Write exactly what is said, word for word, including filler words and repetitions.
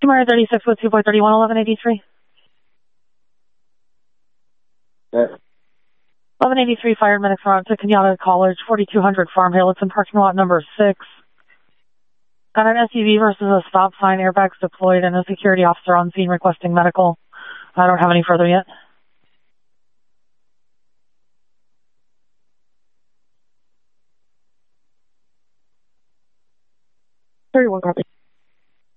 Mario thirty-six with two point three one, eleven eighty-three. Okay. eleven eighty-three, fired medics are on to Kenyatta College, forty-two hundred Farm Hill. It's in parking lot number six. Got an S U V versus a stop sign, airbags deployed, and a security officer on scene requesting medical. I don't have any further yet. thirty-one copy.